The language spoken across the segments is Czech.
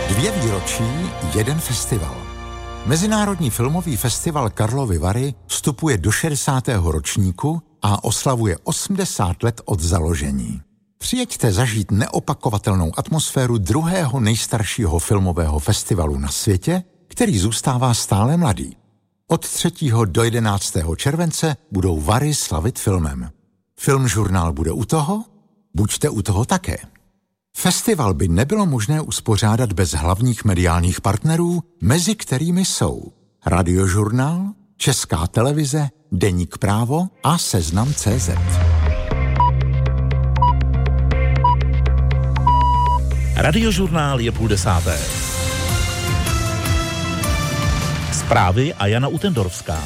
2 výročí, 1 festival. Mezinárodní filmový festival Karlovy Vary vstupuje do 60. ročníku a oslavuje 80 let od založení. Přijeďte zažít neopakovatelnou atmosféru druhého nejstaršího filmového festivalu na světě, který zůstává stále mladý. Od 3. do 11. července budou Vary slavit filmem. Filmžurnál bude u toho? Buďte u toho také. Festival by nebylo možné uspořádat bez hlavních mediálních partnerů, mezi kterými jsou Radiožurnál, Česká televize, Deník Právo a Seznam.cz. Radiožurnál je 9:30. Zprávy a Jana Utendorská.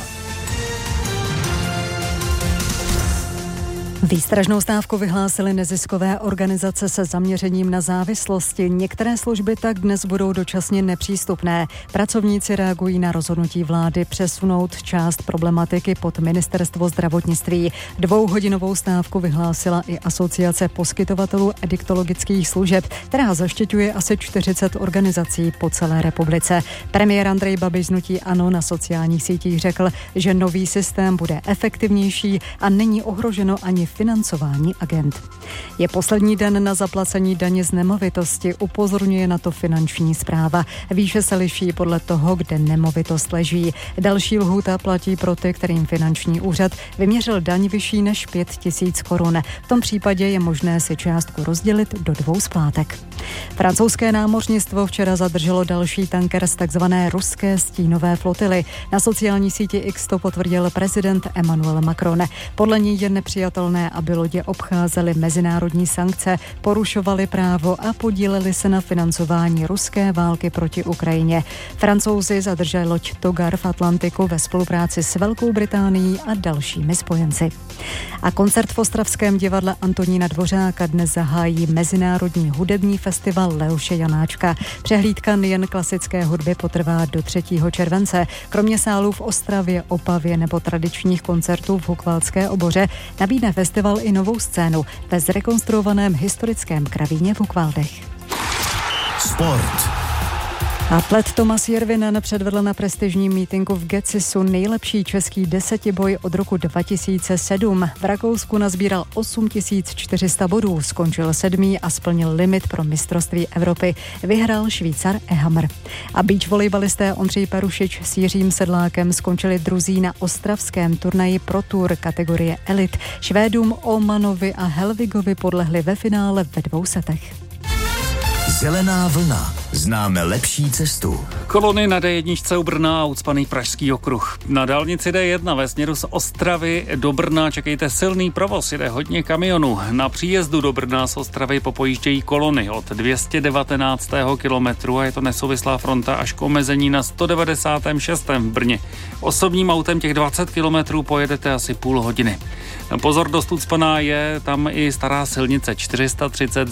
Výstražnou stávku vyhlásily neziskové organizace se zaměřením na závislosti. Některé služby tak dnes budou dočasně nepřístupné. Pracovníci reagují na rozhodnutí vlády přesunout část problematiky pod ministerstvo zdravotnictví. 2hodinovou stávku vyhlásila i Asociace poskytovatelů adiktologických služeb, která zaštiťuje asi 40 organizací po celé republice. Premiér Andrej Babiš z hnutí ANO na sociálních sítích řekl, že nový systém bude efektivnější a není ohroženo ani financování agent. Je poslední den na zaplacení daně z nemovitosti, upozorňuje na to Finanční správa. Výše se liší podle toho, kde nemovitost leží. Další lhůta platí pro ty, kterým finanční úřad vyměřil daň vyšší než 5 000 korun. V tom případě je možné si částku rozdělit do 2 splátek. Francouzské námořnictvo včera zadrželo další tanker z takzvané ruské stínové flotily. Na sociální síti X to potvrdil prezident Emmanuel Macron. Podle něj je nepřijatelné, aby lodě obcházely mezinárodní sankce, porušovaly právo a podílely se na financování ruské války proti Ukrajině. Francouzi zadrželi loď Togar v Atlantiku ve spolupráci s Velkou Británií a dalšími spojenci. A koncert v ostravském divadle Antonína Dvořáka dnes zahájí Mezinárodní hudební festival Leoše Janáčka. Přehlídka nejen klasické hudby potrvá do 3. července. Kromě sálů v Ostravě, Opavě nebo tradičních koncertů v Hukvaldské Oboře nabídne festival i novou scénu ve zrekonstruovaném historickém kravíně v Hukvaldech. Sport. Atlet Tomas Jervinen předvedl na prestižním mítinku v Gecisu nejlepší český desetiboj od roku 2007. V Rakousku nazbíral 8400 bodů, skončil 7. a splnil limit pro mistrovství Evropy. Vyhrál Švýcar Ehammer. A beach volejbalisté Ondřej Perušič s Jiřím Sedlákem skončili druzí na ostravském turnaji Pro Tour kategorie Elite. Švédům Olmanovi a Helvigovi podlehli ve finále ve 2 setech. Zelená vlna. Známe lepší cestu. Kolony na D1 u Brna a ucpaný Pražský okruh. Na dálnici D1 ve směru z Ostravy do Brna čekejte silný provoz, jede hodně kamionů. Na příjezdu do Brna z Ostravy popojíždějí kolony od 219. kilometru a je to nesouvislá fronta až k omezení na 196. v Brně. Osobním autem těch 20 kilometrů pojedete asi půl hodiny. Pozor, dost ucpaná je tam i stará silnice 430